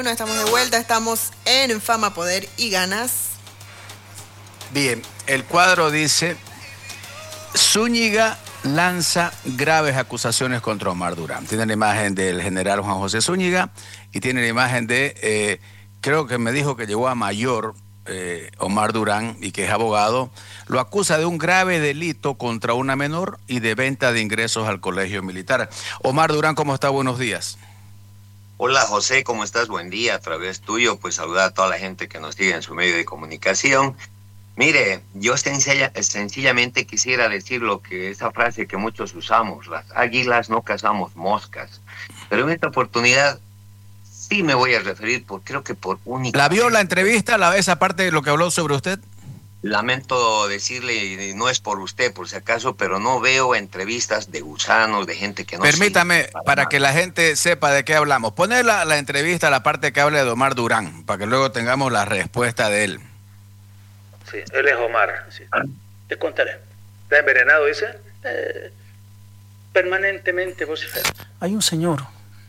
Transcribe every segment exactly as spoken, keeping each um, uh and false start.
Bueno, estamos de vuelta, estamos en Fama, Poder y Ganas. Bien, el cuadro dice: Zúñiga lanza graves acusaciones contra Omar Durán. Tiene la imagen del general Juan José Zúñiga y tiene la imagen de, eh, creo que me dijo que llegó a mayor eh, Omar Durán y que es abogado. Lo acusa de un grave delito contra una menor y de venta de ingresos al colegio militar. Omar Durán, ¿cómo está? Buenos días. Hola José, ¿cómo estás? Buen día. A través tuyo, pues saludar a toda la gente que nos sigue en su medio de comunicación. Mire, yo sencilla, sencillamente quisiera decir lo que esa frase que muchos usamos: las águilas no cazamos moscas. Pero en esta oportunidad sí me voy a referir, por, creo que por única... ¿La vio la entrevista, la esa parte de lo que habló sobre usted? Lamento decirle, y no es por usted, por si acaso, pero no veo entrevistas de gusanos, de gente que no... Permítame, para, para que la gente sepa de qué hablamos. Poner la, la entrevista, la parte que habla de Omar Durán, para que luego tengamos la respuesta de él. Sí, él es Omar. Sí. Te contaré. ¿Está envenenado, dice? Eh, permanentemente vocifera. Hay un señor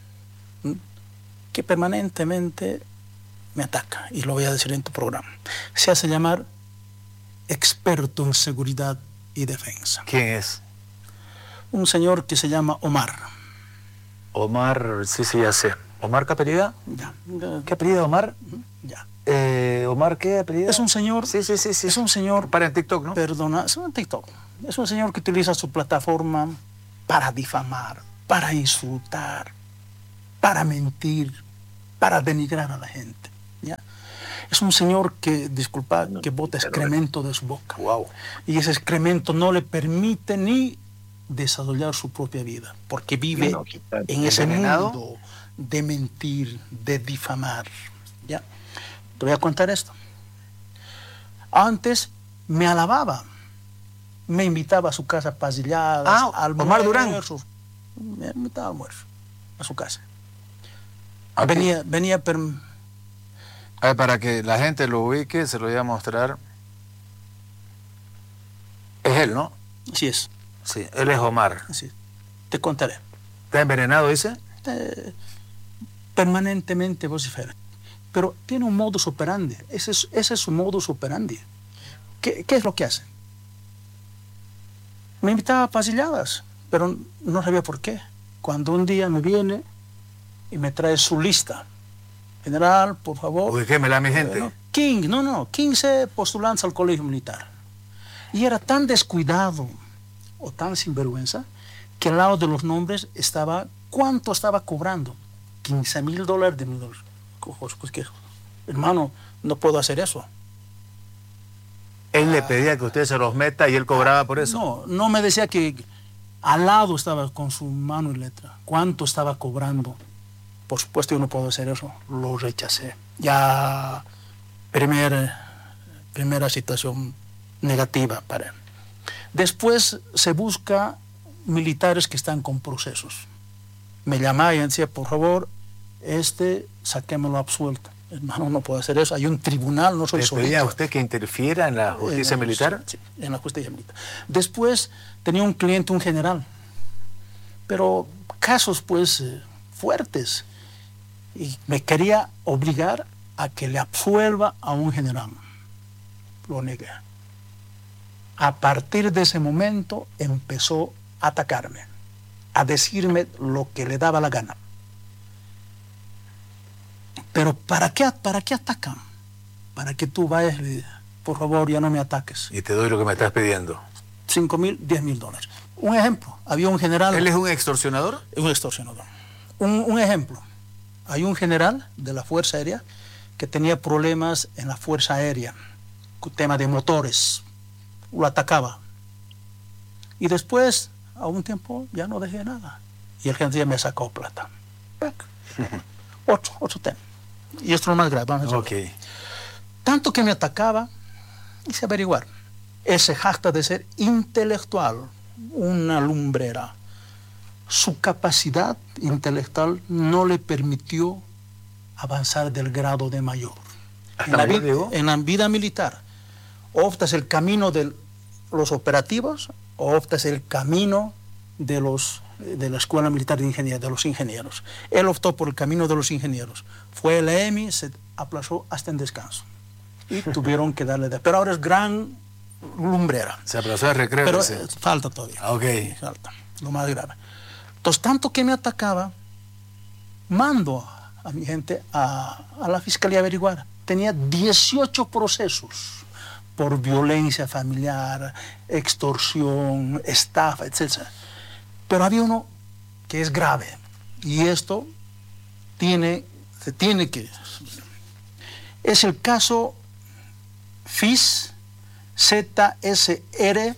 que permanentemente me ataca, y lo voy a decir en tu programa. Se hace llamar experto en seguridad y defensa. ¿Quién es? Un señor que se llama Omar. Omar, sí, sí, ya sé. ¿Omar qué apellida? Ya. ¿Qué apellida, Omar? Ya. Eh, ¿Omar qué apellida? Es un señor... Sí, sí, sí, sí. Es un señor... Para en TikTok, ¿no? Perdona, es un TikTok. Es un señor que utiliza su plataforma para difamar, para insultar, para mentir, para denigrar a la gente, ¿ya? Es un señor que, disculpa, que bota excremento de su boca. Wow. Y ese excremento no le permite ni desarrollar su propia vida, porque vive no, en ese mundo de mentir, de difamar, ¿ya? Te voy a contar esto. Antes me alababa, me invitaba a su casa pasilladas, ah, almuerzos. Omar Durán. Me invitaba a almuerzo a su casa. Okay. Venía, venía per... A ver, para que la gente lo ubique, se lo voy a mostrar. Es él, ¿no? Sí es. Sí, él es Omar. Sí. Te contaré. ¿Está envenenado, dice? Eh, permanentemente vocifera. Pero tiene un modus operandi. Ese es, ese es su modus operandi. ¿Qué, ¿Qué es lo que hace? Me invitaba a pasilladas, pero no sabía por qué. Cuando un día me viene y me trae su lista. General, por favor. Ubíquemela, mi gente. Bueno, King, no, no, quince postulantes al colegio militar. Y era tan descuidado o tan sinvergüenza que al lado de los nombres estaba, ¿cuánto estaba cobrando? quince mil dólares de mil dólares. Pues que, hermano, no puedo hacer eso. Él ah, le pedía que usted se los meta y él cobraba por eso. No, no me decía que al lado estaba con su mano y letra. ¿Cuánto estaba cobrando? Por supuesto yo no puedo hacer eso. Lo rechacé. Ya, primer, primera situación negativa para él. Después se busca militares que están con procesos. Me llamaba y decía, por favor, este, saquémoslo absuelto. Hermano, no puedo hacer eso. Hay un tribunal, no soy ¿Le solito. pedía a usted que interfiera en la justicia en la, militar? Sí, en la justicia militar. Después tenía un cliente, un general. Pero casos, pues, eh, fuertes. Y me quería obligar a que le absuelva a un general. Lo negué. A partir de ese momento empezó a atacarme, a decirme lo que le daba la gana. Pero ¿para qué, para qué atacan? Para que tú vayas y le digas, por favor, ya no me ataques. Y te doy lo que me estás pidiendo. Cinco mil, diez mil dólares. Un ejemplo, había un general... ¿Él es un extorsionador? Un extorsionador. Un, un ejemplo, hay un general de la Fuerza Aérea que tenía problemas en la Fuerza Aérea, con tema de motores, lo atacaba. Y después, a un tiempo, ya no dejé nada. Y el general me sacó plata. Otro, otro tema. Y esto es lo más grave. Vamos a okay. Tanto que me atacaba, hice averiguar. Él se jacta de ser intelectual, una lumbrera. Su capacidad intelectual no le permitió avanzar del grado de mayor. En la, vida, en la vida militar, optas el camino de los operativos o optas el camino de los de la Escuela Militar de Ingeniería, de los ingenieros. Él optó por el camino de los ingenieros. Fue a la E M I, se aplazó hasta en descanso. Y tuvieron que darle de... Pero ahora es gran lumbrera. Se aplazó el recreo. Pero ese. eh, falta todavía. Ah, ok. Falta, lo más grave. Entonces, tanto que me atacaba, mando a, a mi gente a, a la fiscalía a averiguar. Tenía dieciocho procesos por violencia familiar, extorsión, estafa, etcétera. Pero había uno que es grave, y esto tiene, se tiene que... Es el caso F I S Z S R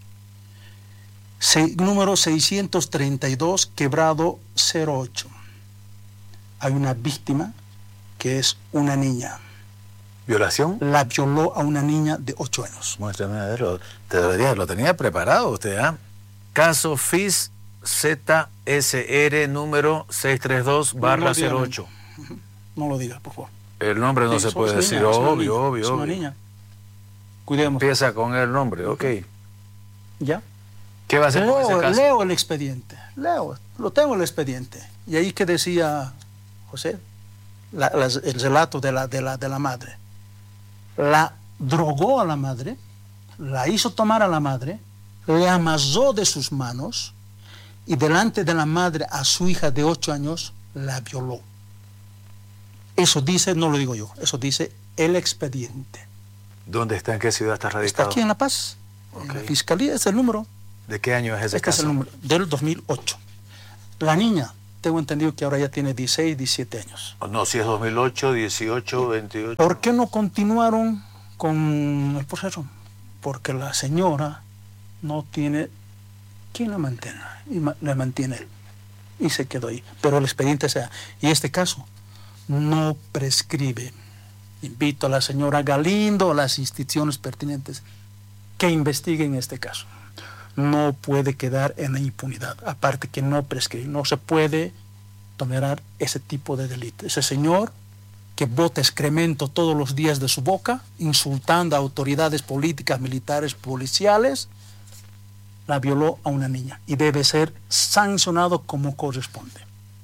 se, número seiscientos treinta y dos, quebrado cero ocho. Hay una víctima que es una niña. ¿Violación? La violó a una niña de ocho años. Muéstrame, a ver, lo, te debería, lo tenía preparado usted, ¿ah? Caso F I S Z S R número seiscientos treinta y dos barra cero ocho. No lo digas, por favor. El nombre no Sí, se puede es decir, niña, es una obvio, niña, obvio, es una obvio. niña. Cuidemos. Empieza con el nombre, ok. ¿Ya? ¿Qué va a hacer con ese Leo, caso? leo el expediente, leo, lo tengo el expediente. Y ahí que decía José, la, la, el relato de la, de, la, de la madre. La drogó a la madre, la hizo tomar a la madre, le amasó de sus manos y delante de la madre a su hija de ocho años la violó. Eso dice, no lo digo yo, eso dice el expediente. ¿Dónde está? ¿En qué ciudad está Está radicado? aquí en La Paz, Ok. en la fiscalía, es el número. ¿De qué año es ese Este es caso? el número, del dos mil ocho. La niña, tengo entendido que ahora ya tiene dieciséis, diecisiete años. Oh, no, si es dos mil ocho, dieciocho, veintiocho. ¿Por qué no continuaron con el proceso? Porque la señora no tiene quien la mantenga, y ma- la mantiene él. Y se quedó ahí. Pero el expediente sea, y este caso no prescribe. Invito a la señora Galindo, a las instituciones pertinentes, que investiguen este caso. No puede quedar en la impunidad. Aparte que no prescribe, no se puede tolerar ese tipo de delito. Ese señor que bota excremento todos los días de su boca, insultando a autoridades políticas, militares, policiales, la violó a una niña y debe ser sancionado como corresponde.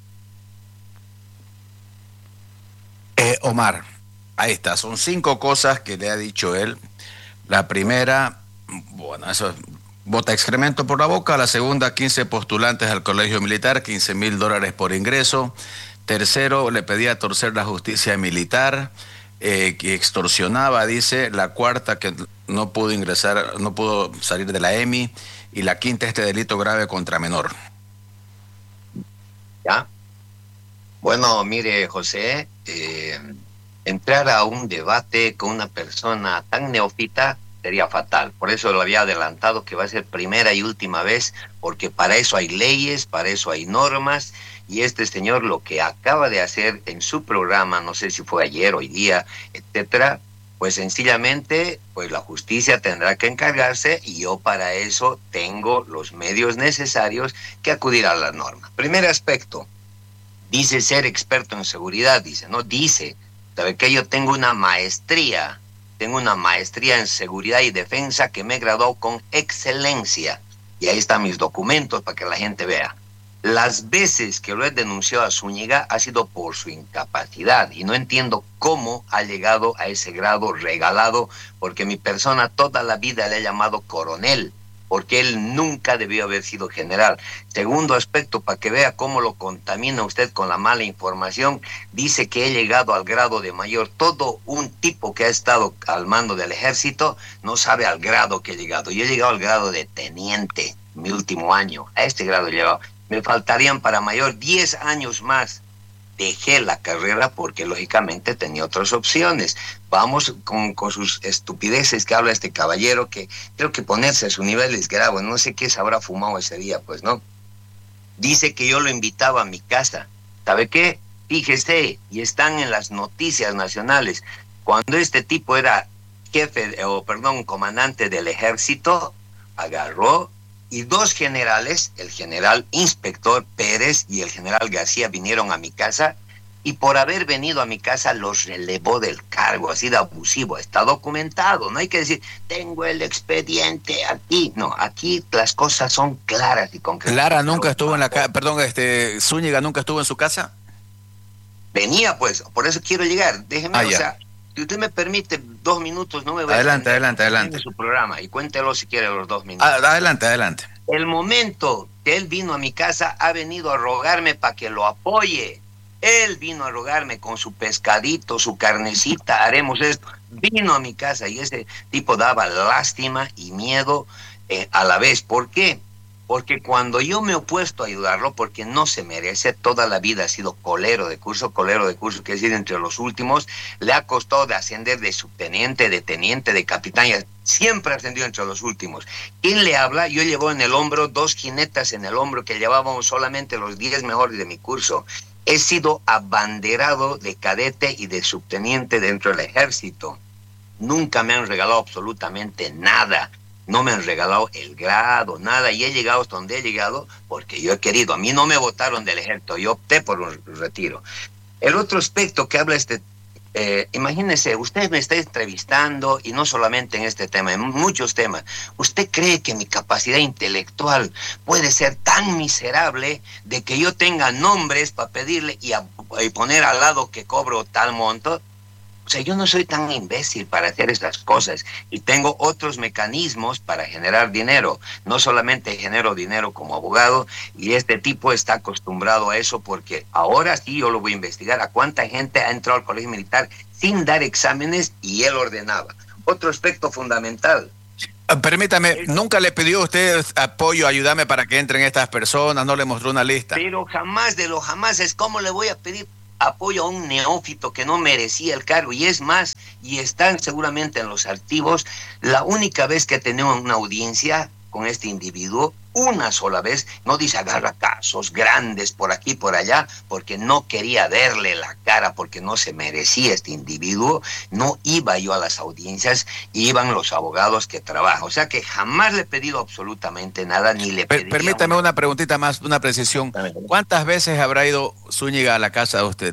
Eh, Omar, ahí está, son cinco cosas que le ha dicho él. La primera, bueno, eso es, bota excremento por la boca. La segunda, quince postulantes al colegio militar, quince mil dólares por ingreso. Tercero, le pedía torcer la justicia militar, eh, que extorsionaba, dice. La cuarta, que no pudo ingresar, no pudo salir de la E M I. Y la quinta, este delito grave contra menor. ¿Ya? Bueno, mire, José, eh, entrar a un debate con una persona tan neófita sería fatal. Por eso lo había adelantado que va a ser primera y última vez, porque para eso hay leyes, para eso hay normas, y este señor lo que acaba de hacer en su programa, no sé si fue ayer, hoy día, etcétera, pues sencillamente, pues la justicia tendrá que encargarse, y yo para eso tengo los medios necesarios que acudir a la norma. Primer aspecto, dice ser experto en seguridad, dice, no dice, ¿sabe qué? Yo tengo una maestría, tengo una maestría en seguridad y defensa que me graduó con excelencia, y ahí están mis documentos para que la gente vea. Las veces que lo he denunciado a Zúñiga ha sido por su incapacidad, y no entiendo cómo ha llegado a ese grado regalado, porque mi persona toda la vida le ha llamado coronel, porque él nunca debió haber sido general. Segundo aspecto, para que vea cómo lo contamina usted con la mala información, dice que he llegado al grado de mayor. Todo un tipo que ha estado al mando del ejército no sabe al grado que he llegado. Yo he llegado al grado de teniente, mi último año, a este grado he llegado. Me faltarían para mayor diez años más. Dejé la carrera porque lógicamente tenía otras opciones. Vamos con, con sus estupideces que habla este caballero, que creo que ponerse a su nivel es grave. No sé qué se habrá fumado ese día, pues, ¿no? Dice que yo lo invitaba a mi casa. ¿Sabe qué? Fíjese, y están en las noticias nacionales. Cuando este tipo era jefe, o perdón, comandante del ejército, agarró y dos generales, el general inspector Pérez y el general García, vinieron a mi casa y por haber venido a mi casa los relevó del cargo, así de abusivo. Está documentado, no hay que decir, tengo el expediente aquí. No, aquí las cosas son claras y concretas. ¿Clara nunca estuvo en la casa? Perdón, este, ¿Zúñiga nunca estuvo en su casa? Venía, pues, por eso quiero llegar. Déjeme, Ah, o ya. sea, si usted me permite dos minutos, no me voy Adelante, a... adelante, adelante. Su programa, y cuéntelo si quiere los dos minutos. Ah, adelante, adelante. El momento que él vino a mi casa, ha venido a rogarme para que lo apoye. Él vino a rogarme con su pescadito, su carnecita, haremos esto. Vino a mi casa y ese tipo daba lástima y miedo eh, a la vez. ¿Por qué? Porque cuando yo me he opuesto a ayudarlo, porque no se merece, toda la vida ha sido colero de curso, colero de curso, que es decir, entre los últimos, le ha costado de ascender de subteniente, de teniente, de capitán, y siempre ascendió entre los últimos. ¿Quién le habla? Yo llevo en el hombro dos jinetas en el hombro que llevábamos solamente los diez mejores de mi curso. He sido abanderado de cadete y de subteniente dentro del ejército. Nunca me han regalado absolutamente nada. No me han regalado el grado, nada, y he llegado hasta donde he llegado porque yo he querido. A mí no me votaron del ejército, yo opté por un retiro. El otro aspecto que habla este, eh, imagínese, usted me está entrevistando, y no solamente en este tema, en muchos temas. ¿Usted cree que mi capacidad intelectual puede ser tan miserable de que yo tenga nombres para pedirle y, a, y poner al lado que cobro tal monto? O sea, yo no soy tan imbécil para hacer estas cosas, y tengo otros mecanismos para generar dinero. No solamente genero dinero como abogado, y este tipo está acostumbrado a eso, porque ahora sí yo lo voy a investigar a cuánta gente ha entrado al colegio militar sin dar exámenes y él ordenaba. Otro aspecto fundamental. Permítame, ¿nunca le pidió a usted apoyo, ayúdame para que entren estas personas? ¿No le mostró una lista? Pero jamás de lo jamás es cómo le voy a pedir apoyo a un neófito que no merecía el cargo. Y es más, y están seguramente en los archivos, la única vez que he tenido una audiencia con este individuo, una sola vez, no dice agarra casos grandes por aquí por allá, porque no quería verle la cara, porque no se merecía este individuo. No iba yo a las audiencias, iban los abogados que trabajan. O sea que jamás le he pedido absolutamente nada, ni le pedí. Permítame una preguntita más, una precisión. ¿Cuántas veces habrá ido Zúñiga a la casa de usted?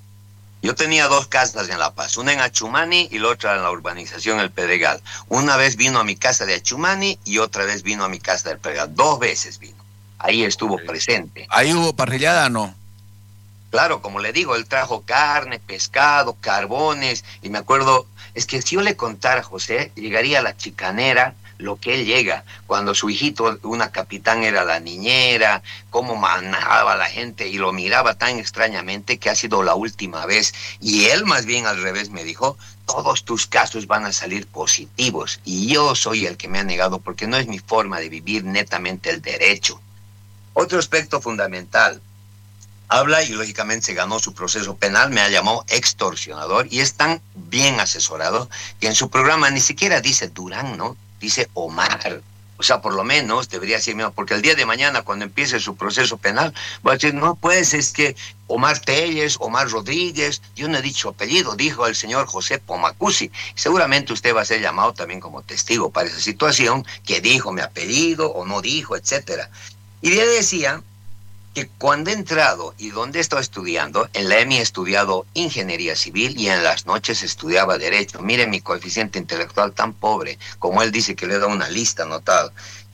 Yo tenía dos casas en La Paz, una en Achumani y la otra en la urbanización El Pedregal. Una vez vino a mi casa de Achumani y otra vez vino a mi casa del Pedregal. Dos veces vino. Ahí estuvo presente. ¿Ahí hubo parrillada o no? Claro, como le digo, él trajo carne, pescado, carbones, y me acuerdo, es que si yo le contara a José, llegaría a la chicanera lo que él llega, cuando su hijito, una capitán, era la niñera, cómo manejaba a la gente y lo miraba tan extrañamente que ha sido la última vez. Y él más bien al revés me dijo, todos tus casos van a salir positivos, y yo soy el que me ha negado porque no es mi forma de vivir netamente el derecho. Otro aspecto fundamental. Habla y lógicamente se ganó su proceso penal, me ha llamado extorsionador y es tan bien asesorado que en su programa ni siquiera dice Durán, ¿no? Dice Omar. O sea, por lo menos debería decir, porque el día de mañana cuando empiece su proceso penal va a decir, no, pues es que Omar Telles, Omar Rodríguez, yo no he dicho apellido, dijo el señor José Pomacusi. Seguramente usted va a ser llamado también como testigo para esa situación, que dijo mi apellido o no dijo, etcétera. Y le decía que cuando he entrado y donde he estado estudiando, en la E M I he estudiado ingeniería civil y en las noches estudiaba derecho. Mire mi coeficiente intelectual tan pobre, como él dice que le da una lista anotada.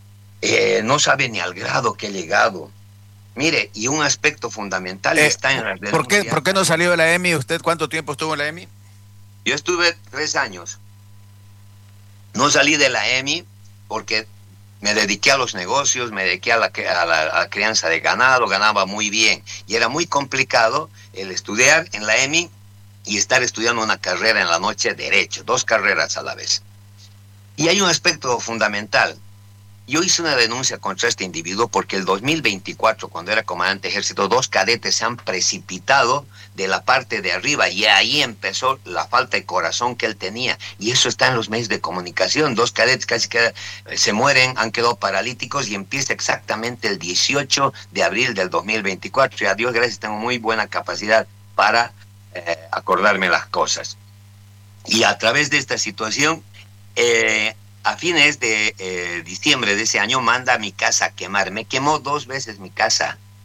Eh, no sabe ni al grado que he llegado. Mire, y un aspecto fundamental eh, está en las ¿por qué, ¿Por qué no salió de la E M I? ¿Usted cuánto tiempo estuvo en la E M I? Yo estuve tres años. No salí de la E M I porque me dediqué a los negocios, me dediqué a la, a, la, a la crianza de ganado, ganaba muy bien. Y era muy complicado el estudiar en la E M I y estar estudiando una carrera en la noche, derecho, dos carreras a la vez. Y hay un aspecto fundamental. Yo hice una denuncia contra este individuo porque el dos mil veinticuatro, cuando era comandante de ejército, dos cadetes se han precipitado de la parte de arriba y ahí empezó la falta de corazón que él tenía. Y eso está en los medios de comunicación. Dos cadetes casi que se mueren, han quedado paralíticos y empieza exactamente el dieciocho de abril del dos mil veinticuatro. Y a Dios gracias tengo muy buena capacidad para eh, acordarme las cosas. Y a través de esta situación... Eh, a fines de eh, diciembre de ese año manda a mi casa a quemar. Me quemó dos veces mi casa.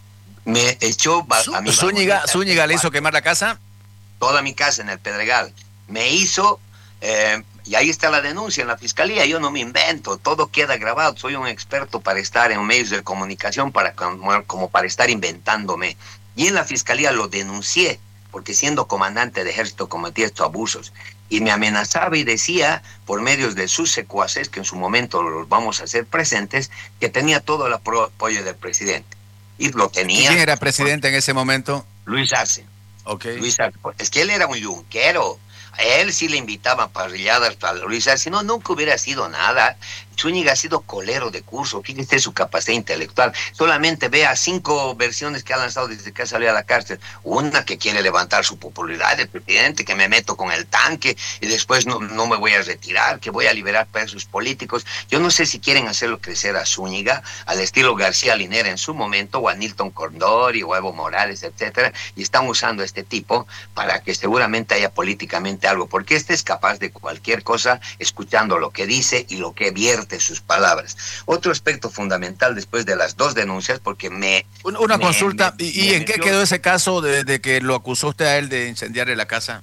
Me echó a mi Zúñiga, Zúñiga le hizo quemar la casa. Toda mi casa en el Pedregal. Me hizo, eh, y ahí está la denuncia en la fiscalía. Yo no me invento, todo queda grabado. Soy un experto para estar en medios de comunicación, para como, como para estar inventándome. Y en la fiscalía lo denuncié, porque siendo comandante de ejército cometí estos abusos. Y me amenazaba y decía, por medios de sus secuaces, que en su momento los vamos a hacer presentes, que tenía todo el apoyo del presidente. Y lo tenía. ¿Y quién era presidente en ese momento? Luis Arce. Okay. Luis Arce. Es que él era un yunquero. A él sí le invitaban parrilladas para Luis Arce. Si no, nunca hubiera sido nada. Zúñiga ha sido colero de curso. Fíjese su capacidad intelectual. Solamente vea cinco versiones que ha lanzado desde que salió a la cárcel. Una que quiere levantar su popularidad del presidente, que me meto con el tanque y después no, no me voy a retirar, que voy a liberar presos políticos. Yo no sé si quieren hacerlo crecer a Zúñiga, al estilo García Linera en su momento, o a Nilton Condori, o a Evo Morales, etcétera, y están usando a este tipo para que seguramente haya políticamente algo, porque este es capaz de cualquier cosa escuchando lo que dice y lo que vierte sus palabras. Otro aspecto fundamental después de las dos denuncias, porque me... Una, una me, consulta, me, ¿y, me y en metió, qué quedó ese caso de, de que lo acusó usted a él de incendiarle la casa?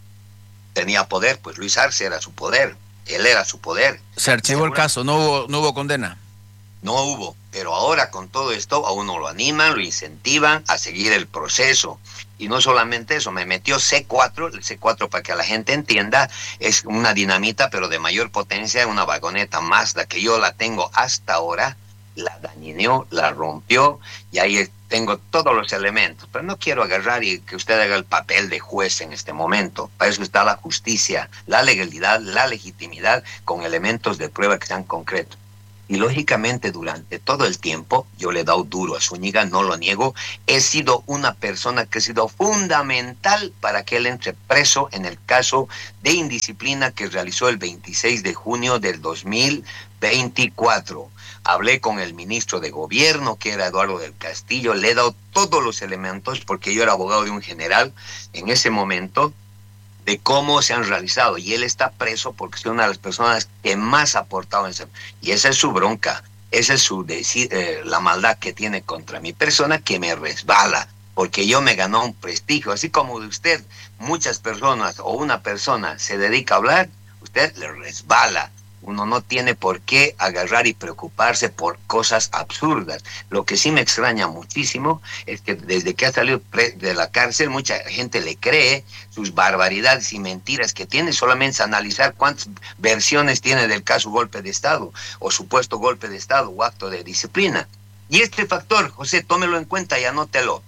Tenía poder, pues Luis Arce era su poder, él era su poder. Se archivó el caso, no hubo, no hubo condena. No hubo, pero ahora con todo esto a uno lo animan, lo incentivan a seguir el proceso. Y no solamente eso, me metió C cuatro, el C cuatro para que la gente entienda, es una dinamita pero de mayor potencia, una vagoneta Mazda que yo la tengo hasta ahora, la dañineó, la rompió y ahí tengo todos los elementos. Pero no quiero agarrar y que usted haga el papel de juez en este momento. Para eso está la justicia, la legalidad, la legitimidad con elementos de prueba que sean concretos. Y lógicamente durante todo el tiempo, yo le he dado duro a Zúñiga, no lo niego, he sido una persona que ha sido fundamental para que él entre preso en el caso de indisciplina que realizó el veintiséis de junio del dos mil veinticuatro. Hablé con el ministro de gobierno, que era Eduardo del Castillo, le he dado todos los elementos, porque yo era abogado de un general en ese momento, de cómo se han realizado, y él está preso porque es una de las personas que más ha aportado en ese, y esa es su bronca, esa es su eh, la maldad que tiene contra mi persona, que me resbala, porque yo me ganó un prestigio, así como de usted, muchas personas o una persona se dedica a hablar, usted le resbala. Uno no tiene por qué agarrar y preocuparse por cosas absurdas. Lo que sí me extraña muchísimo es que desde que ha salido de la cárcel, mucha gente le cree sus barbaridades y mentiras que tiene. Solamente es analizar cuántas versiones tiene del caso golpe de Estado, o supuesto golpe de Estado, o acto de disciplina. Y este factor, José, tómelo en cuenta y anótelo.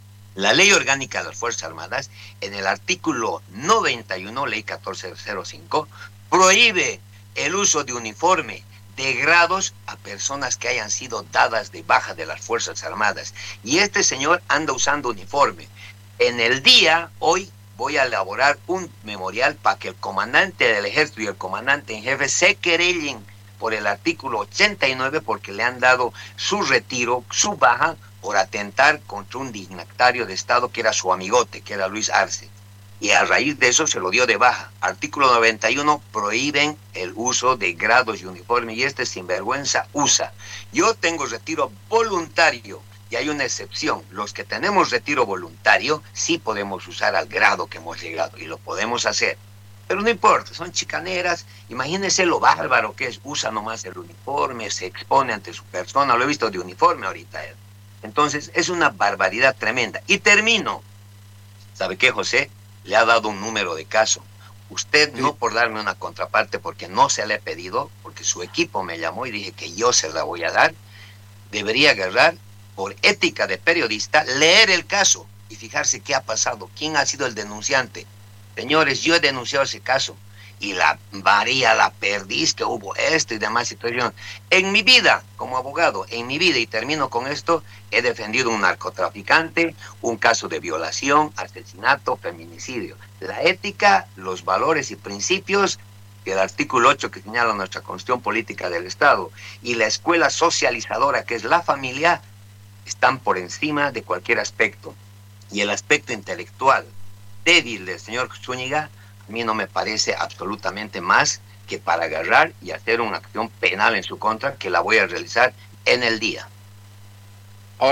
La Ley Orgánica de las Fuerzas Armadas, en el artículo noventa y uno, Ley catorce cero cinco, prohíbe el uso de uniforme de grados a personas que hayan sido dadas de baja de las Fuerzas Armadas. Y este señor anda usando uniforme. En el día, hoy, voy a elaborar un memorial para que el comandante del ejército y el comandante en jefe se querellen por el artículo ochenta y nueve, porque le han dado su retiro, su baja, por atentar contra un dignatario de Estado que era su amigote, que era Luis Arce. Y a raíz de eso se lo dio de baja. Artículo noventa y uno, prohíben el uso de grados y uniformes, y este sinvergüenza usa. Yo tengo retiro voluntario, y hay una excepción. Los que tenemos retiro voluntario, sí podemos usar al grado que hemos llegado, y lo podemos hacer. Pero no importa, son chicaneras. Imagínense lo bárbaro que es, usa nomás el uniforme, se expone ante su persona, lo he visto de uniforme ahorita. Entonces, es una barbaridad tremenda. Y termino. ¿Sabe qué, José? Le ha dado un número de caso. Usted, sí, no por darme una contraparte, porque no se le he pedido, porque su equipo me llamó y dije que yo se la voy a dar, debería agarrar, por ética de periodista, leer el caso y fijarse qué ha pasado, quién ha sido el denunciante. Señores, yo he denunciado ese caso y la María, la perdiz, que hubo esto y demás situaciones. En mi vida, como abogado, en mi vida, y termino con esto, he defendido un narcotraficante, un caso de violación, asesinato, feminicidio. La ética, los valores y principios del artículo ocho que señala nuestra Constitución Política del Estado, y la escuela socializadora, que es la familia, están por encima de cualquier aspecto. Y el aspecto intelectual débil del señor Zúñiga, a mí no me parece absolutamente más que para agarrar y hacer una acción penal en su contra, que la voy a realizar en el día. Ahora,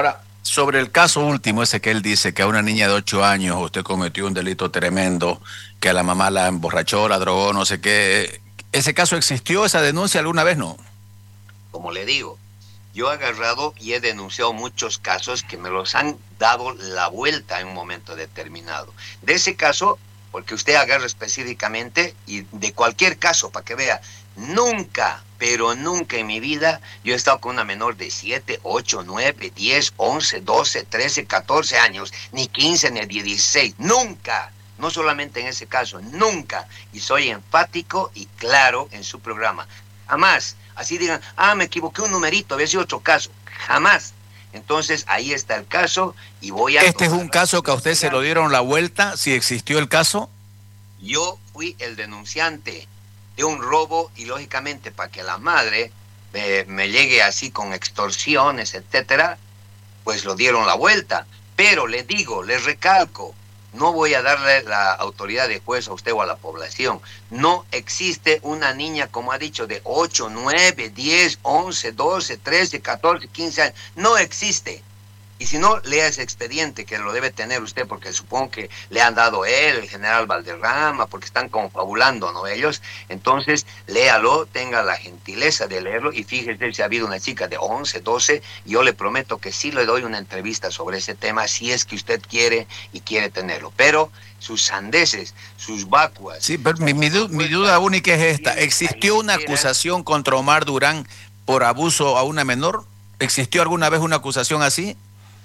Sobre el caso último, ese que él dice que a una niña de ocho años usted cometió un delito tremendo, que a la mamá la emborrachó, la drogó, no sé qué. ¿Ese caso existió, esa denuncia alguna vez? No. Como le digo, yo he agarrado y he denunciado muchos casos que me los han dado la vuelta en un momento determinado. De ese caso, porque usted agarra específicamente, y de cualquier caso, para que vea, nunca, pero nunca en mi vida yo he estado con una menor de siete, ocho, nueve, diez, once, doce, trece, catorce años, ni quince, ni dieciséis, nunca. No solamente en ese caso, nunca. Y soy enfático y claro en su programa. Jamás. Así digan, ah, me equivoqué un numerito, había sido otro caso. Jamás. Entonces, ahí está el caso y voy a... ¿Este es un caso que a usted se lo dieron la vuelta, si existió el caso? Yo fui el denunciante de un robo y, lógicamente, para que la madre eh, me llegue así con extorsiones, etcétera, pues lo dieron la vuelta. Pero le digo, le recalco, no voy a darle la autoridad de juez a usted o a la población. No existe una niña, como ha dicho, de ocho, nueve, diez, once, doce, trece, catorce, quince años. No existe. Y si no, lea ese expediente que lo debe tener usted, porque supongo que le han dado él, el general Valderrama, porque están confabulando, ¿no? Ellos. Entonces, léalo, tenga la gentileza de leerlo y fíjese si ha habido una chica de once, doce. Yo le prometo que sí le doy una entrevista sobre ese tema, si es que usted quiere y quiere tenerlo. Pero sus sandeces, sus vacuas... Sí, pero mi, mi, du mi duda única es esta. ¿Existió una acusación contra Omar Durán por abuso a una menor? ¿Existió alguna vez una acusación así?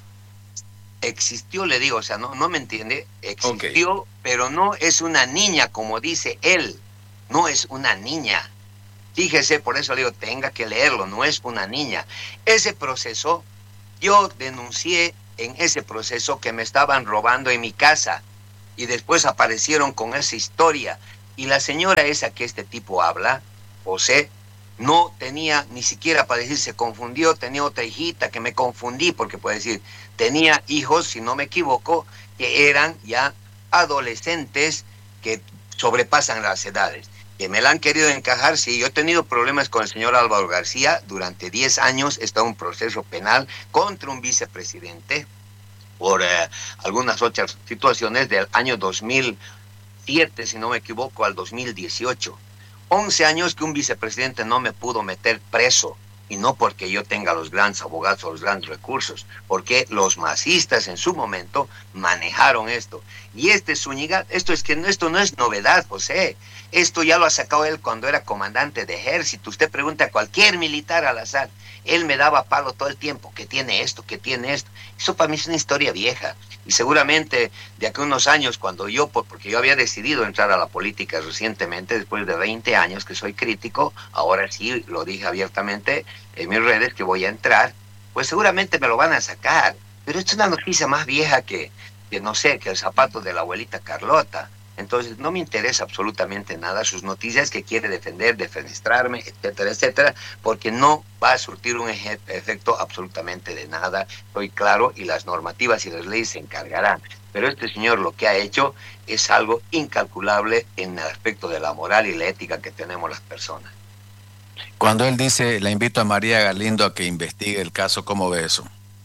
Existió, le digo, o sea, no, no me entiende, existió, okay, pero no es una niña, como dice él, no es una niña. Fíjese, por eso le digo, tenga que leerlo, no es una niña. Ese proceso, yo denuncié en ese proceso que me estaban robando en mi casa y después aparecieron con esa historia. Y la señora esa que este tipo habla, José, no tenía ni siquiera para decir, se confundió, tenía otra hijita que me confundí, porque puede decir, tenía hijos, si no me equivoco, que eran ya adolescentes que sobrepasan las edades, que me la han querido encajar. Sí, yo he tenido problemas con el señor Álvaro García, durante diez años he estado en un proceso penal contra un vicepresidente por eh, algunas otras situaciones del año dos mil siete, si no me equivoco, al dos mil dieciocho. once años que un vicepresidente no me pudo meter preso, y no porque yo tenga los grandes abogados o los grandes recursos, porque los masistas en su momento manejaron esto. Y este Zúñiga, esto es que esto no es novedad, José. Esto ya lo ha sacado él cuando era comandante de ejército. Usted pregunta a cualquier militar al azar, él me daba palo todo el tiempo, que tiene esto, que tiene esto. Eso para mí es una historia vieja. Y seguramente de aquí a unos años, cuando yo, porque yo había decidido entrar a la política recientemente, después de veinte años que soy crítico, ahora sí lo dije abiertamente en mis redes que voy a entrar, pues seguramente me lo van a sacar. Pero esto es una noticia más vieja que, que no sé, que el zapato de la abuelita Carlota. Entonces no me interesa absolutamente nada sus noticias que quiere defender, defenestrarme, etcétera, etcétera, porque no va a surtir un efecto absolutamente de nada. Estoy claro y las normativas y las leyes se encargarán. Pero este señor lo que ha hecho es algo incalculable en el aspecto de la moral y la ética que tenemos las personas. Cuando él dice, le invito a María Galindo a que investigue el caso, ¿cómo ve eso?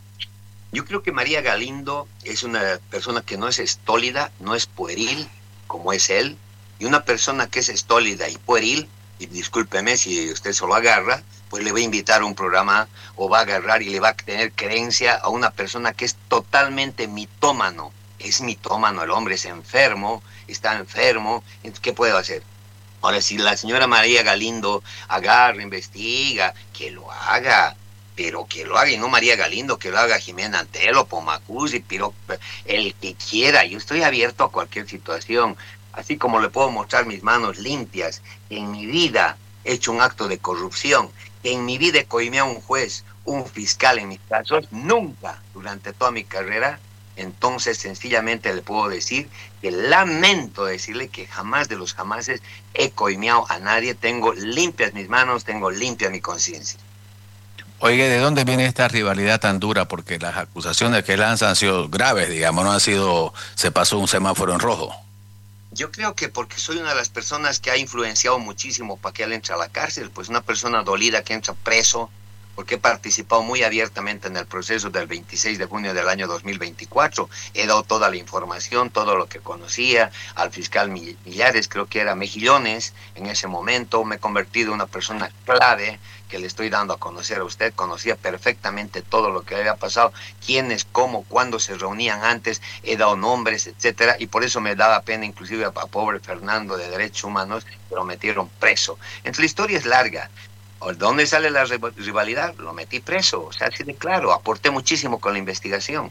Yo creo que María Galindo es una persona que no es estólida, no es pueril, como es él, y una persona que es estólida y pueril, y discúlpeme si usted se lo agarra, pues le va a invitar a un programa o va a agarrar y le va a tener creencia a una persona que es totalmente mitómano. Es mitómano, el hombre es enfermo, está enfermo, ¿qué puedo hacer? Ahora, si la señora María Galindo agarra, investiga, que lo haga, pero que lo haga, y no María Galindo, que lo haga Jimena Antelo, Pomacuzzi, Piro, el que quiera. Yo estoy abierto a cualquier situación, así como le puedo mostrar mis manos limpias, que en mi vida he hecho un acto de corrupción, que en mi vida he coimeado a un juez, un fiscal en mis casos, nunca durante toda mi carrera. Entonces sencillamente le puedo decir que lamento decirle que jamás de los jamases he coimeado a nadie, tengo limpias mis manos, tengo limpia mi conciencia. Oiga, ¿de dónde viene esta rivalidad tan dura? Porque las acusaciones que lanzan han sido graves, digamos, no han sido, se pasó un semáforo en rojo. Yo creo que porque soy una de las personas que ha influenciado muchísimo para que él entre a la cárcel, pues una persona dolida que entra preso, porque he participado muy abiertamente en el proceso del veintiséis de junio del año dos mil veinticuatro. He dado toda la información, todo lo que conocía al fiscal Millares, creo que era Mejillones en ese momento. Me he convertido en una persona clave que le estoy dando a conocer a usted. Conocía perfectamente todo lo que había pasado, quiénes, cómo, cuándo se reunían antes, he dado nombres, etcétera, y por eso me daba pena inclusive a, a pobre Fernando de Derechos Humanos, que lo metieron preso. Entonces la historia es larga. ¿Dónde sale la rivalidad? Lo metí preso, o sea, así de claro, aporté muchísimo con la investigación.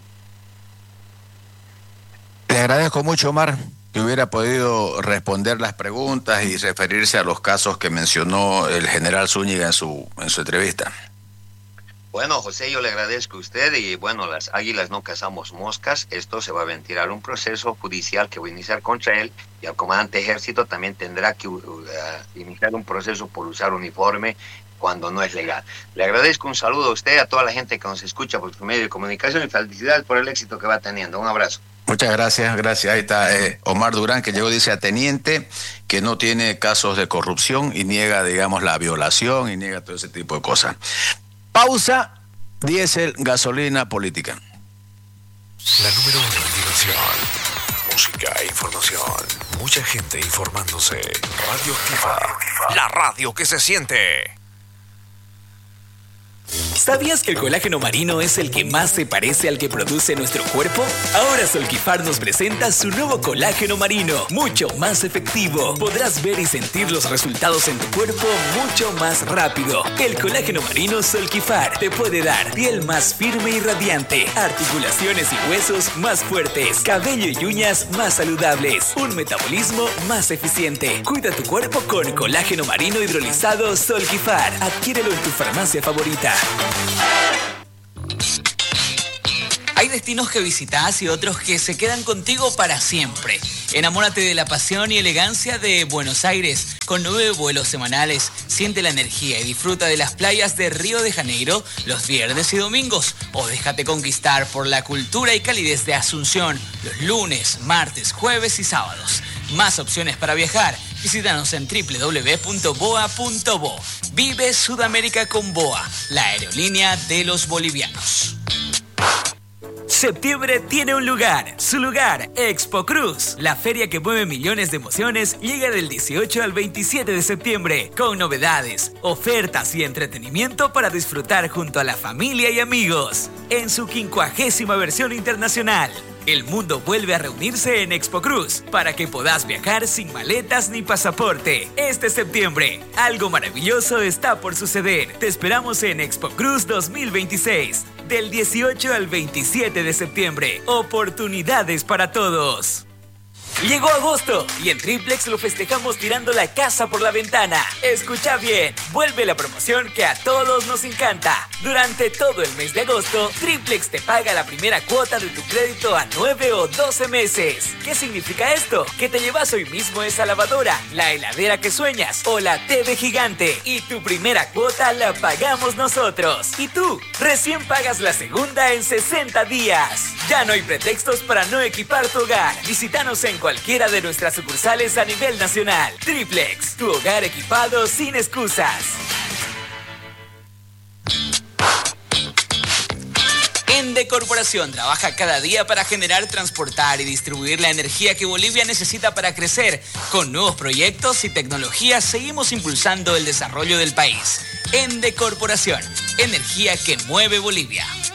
Le agradezco mucho, Omar, que hubiera podido responder las preguntas y referirse a los casos que mencionó el general Zúñiga en su, en su entrevista. Bueno, José, yo le agradezco a usted y bueno, las águilas no cazamos moscas. Esto se va a ventilar un proceso judicial que voy a iniciar contra él y el comandante ejército también tendrá que uh, uh, iniciar un proceso por usar uniforme cuando no es legal. Le agradezco, un saludo a usted, a toda la gente que nos escucha por su medio de comunicación y felicidades por el éxito que va teniendo. Un abrazo. Muchas gracias, gracias. Ahí está eh, Omar Durán, que llegó, dice, a teniente, que no tiene casos de corrupción y niega, digamos, la violación y niega todo ese tipo de cosas. Pausa, diésel, gasolina, política. La número uno en diversión, música e información. Mucha gente informándose. Radio Activa, la radio que se siente. ¿Sabías que el colágeno marino es el que más se parece al que produce nuestro cuerpo? Ahora Solquifar nos presenta su nuevo colágeno marino, mucho más efectivo. Podrás ver y sentir los resultados en tu cuerpo mucho más rápido. El colágeno marino Solquifar te puede dar piel más firme y radiante, articulaciones y huesos más fuertes, cabello y uñas más saludables, un metabolismo más eficiente. Cuida tu cuerpo con colágeno marino hidrolizado Solquifar. Adquiérelo en tu farmacia favorita. Hay destinos que visitas y otros que se quedan contigo para siempre. Enamórate de la pasión y elegancia de Buenos Aires. Con nueve vuelos semanales, siente la energía y disfruta de las playas de Río de Janeiro los viernes y domingos. O déjate conquistar por la cultura y calidez de Asunción los lunes, martes, jueves y sábados. Más opciones para viajar. Visítanos en doble u doble u doble u punto boa punto bo. Vive Sudamérica con Boa, la aerolínea de los bolivianos. Septiembre tiene un lugar, su lugar, Expo Cruz. La feria que mueve millones de emociones llega del dieciocho al veintisiete de septiembre, con novedades, ofertas y entretenimiento para disfrutar junto a la familia y amigos. En su quincuagésima versión internacional, el mundo vuelve a reunirse en Expo Cruz para que puedas viajar sin maletas ni pasaporte. Este septiembre, algo maravilloso está por suceder. Te esperamos en Expo Cruz dos mil veintiséis, del dieciocho al veintisiete de septiembre. Oportunidades para todos. Llegó agosto y en Triplex lo festejamos tirando la casa por la ventana. Escucha bien, vuelve la promoción que a todos nos encanta. Durante todo el mes de agosto, Triplex te paga la primera cuota de tu crédito a nueve o doce meses. ¿Qué significa esto? Que te llevas hoy mismo esa lavadora, la heladera que sueñas o la T V gigante y tu primera cuota la pagamos nosotros. Y tú, recién pagas la segunda en sesenta días. Ya no hay pretextos para no equipar tu hogar. Visítanos en cualquiera de nuestras sucursales a nivel nacional. Triplex, tu hogar equipado sin excusas. Ende Corporación trabaja cada día para generar, transportar y distribuir la energía que Bolivia necesita para crecer. Con nuevos proyectos y tecnologías seguimos impulsando el desarrollo del país. Ende Corporación, energía que mueve Bolivia.